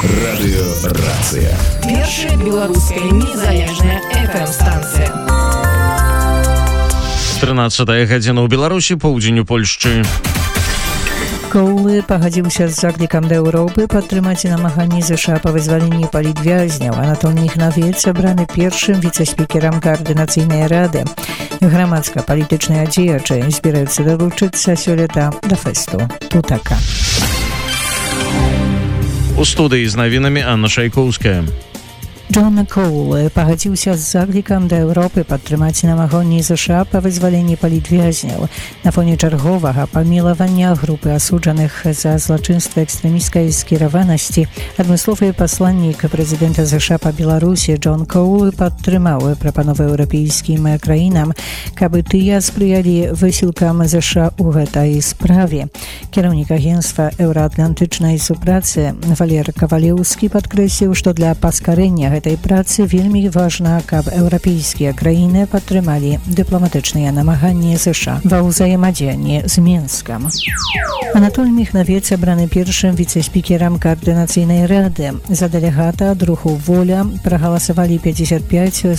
Радыёрацыя. Першая беларуская незалежная FM-станцыя. 13 гадзіна ў Беларусі, поўдзень у Польшчы. Коўлы пагадзіўся з заклікам да Еўропы падтрымаць намаганні ЗША па вызваленні палітвязняў. Анатолій Міхнавец абраны першым віцэ-спікерам Каардынацыйнай рады. Грамадска-палітычныя дзеячы збіраюцца далучыцца сёлета да фэсту Тутака. У студыі з навінамі Анна Шайкоўская. Джон Коул пагадзіўся з заклікам да Еўропы падтрымаць намаганні ЗША па вызваленні палітвязняў на фоне чарговага памілавання групы асуджаных за злачынства экстрэмісцкай скіраванасці. Адмысловы пасланнік прэзідэнта ЗША па Беларусі Джон Коул падтрымаў прапановы еўрапейскім краінам, каб тыя спрыялі высілкам ЗША ў гэтай справе. Кіраўнік агенцтва еўраатлантычнай супрацы Валер Кавалеўскі падкрэсліў, што для паскарэння гэтай працы вельмі важна, каб еўрапейскія краіны падтрымалі дыпламатычныя намаганні ЗША ва ўзаемадзеянні з Мінскам. Анатолій Міхнавец абраны першым віцэ-спікерам Каардынацыйнай рады. За дэлегата ад руху «Воля» прагаласавалі 55 з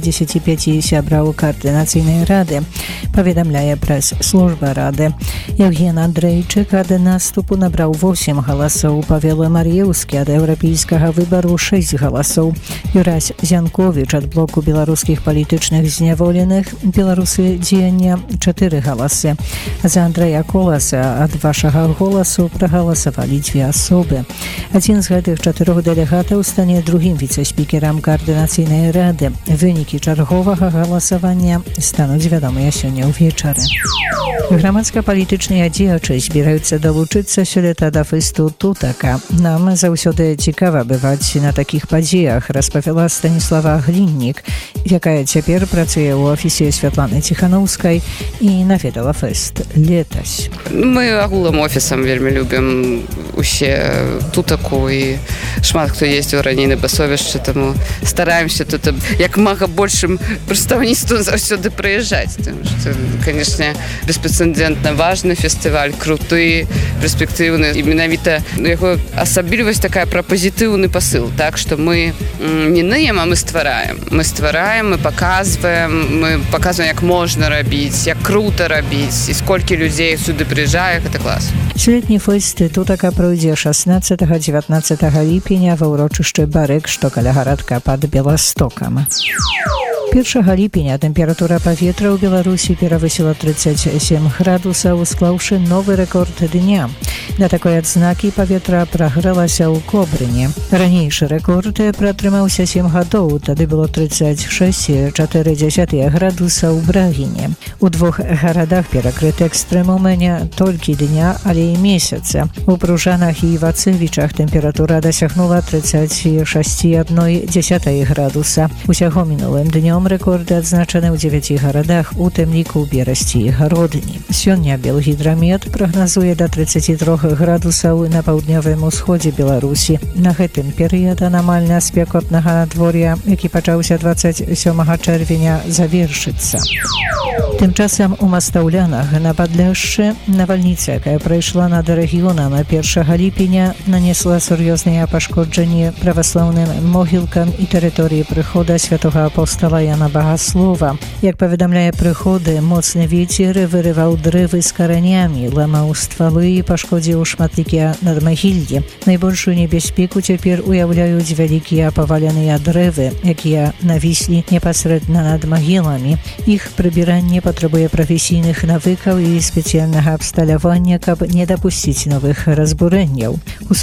75 сябраў Каардынацыйнай рады, паведамляе прэс-служба рады. Евген Андрейчык ад наступу набраў 8 галасоў, Павел Мар'еўскі ад еўрапейскага выбару 6 галасоў, Юрась Зянковіч ад блоку беларускіх палітычных зняволеных «Беларусы дзеяння» 4 галасы. За Андрэя Коласа ад вашага голасу прагаласавалі 2 асобы. Адзін з гэтых 4 дэлегатаў стане другім віцэ-спікерам Каардынацыйнай рады. Вынікі чарговага галасавання стануць вядомыя сёння ўвечары. Грамадска-палітычныя дзеячы збіраюцца далучыцца сёлета да фэсту Тутака. Нам заўсёды цікава бываць на такіх падзеях, распавяла Станіслава Гліннік, якая цяпер працуе ў офісе Святланы Ціханаўскай і наведала фэст летась. Мы агулам офісам вельмі любім усе Тутаку і шмат хто ездзіў раней на басовішча, таму стараемся тут як мага большым прадстаўніцтвам заўсёды прыязджаць. Канешне, беспрэцэдэнтна важны фестываль, круты, перспектыўны. І менавіта яго асаблівасць такая пра пазітыўны пасыл, так што мы не ныем, а мы ствараем. Мы ствараем, мы паказваем, як можна рабіць, як крута рабіць, і сколькі людзей сюды прыязджае, гэта клас. Сёлетні фэст Тутака пройдзе 16-19 ліпеня ва ўрочышчы Барык, што каля гарадка пад Беластокам. 1 ліпеня тэмпература паветра ў Беларусі перавысіла 37 градусаў, склаўшы новы рэкорд дня. Да такой адзнакі паветра прагрэлася ў Кобрыне. Ранейшы рэкорд пратрымаўся 7 гадоў, тады было 36,4 градуса ў Брагіне. У 2 гарадах перакрыты экстрэмум не толькі дня, але і месяца. У Пружанах і Вацевічах тэмпература дасягнула 36,1 градуса. Усяго мінулым днём рэкорды адзначаны ў 9 гарадах, у тым ліку ў Берасці і Гародні. Сёння Белгідрамет прагназуе да 33 градусаў на паўднёвым усходзе Беларусі. На гэтым перыяд анамальна спекотнага надвор'я, які пачаўся 27 чэрвеня, завершыцца. Тым часам у Мастаўлянах на Падляшшы навальніца, якая прайшла над рэгіёнам 1 ліпеня, нанесла сур'ёзныя пашкоджанні праваслаўным могілкам і тэрыторыі прыхода святога апостала Яна Багаслова. Як паведамляе прыходы, моцны вецер вырываў дрэвы з каранямі, ламаў ствалы і пашкодзіў шматлікія надмагіллі. Найбольшую небяспеку цяпер уяўляюць вялікія паваленыя дрэвы, якія навіслі непасрэдна над магіламі. Іх прыбіранне патрабуе прафесійных навыкаў і спецыяльнага абсталявання, каб не дапусціць новых разбурэнняў. У